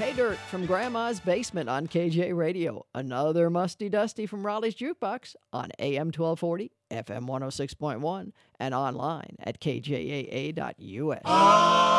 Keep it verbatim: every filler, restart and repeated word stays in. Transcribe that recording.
Pay Dirt from Grandma's Basement on K J Radio. Another Musty Dusty from Raleigh's Jukebox on A M twelve forty, F M one oh six point one, and online at K J A A dot U S.